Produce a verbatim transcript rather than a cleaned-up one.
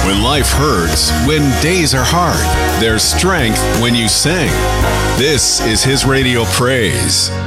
When life hurts, when days are hard, there's strength when you sing. This is His Radio Praise.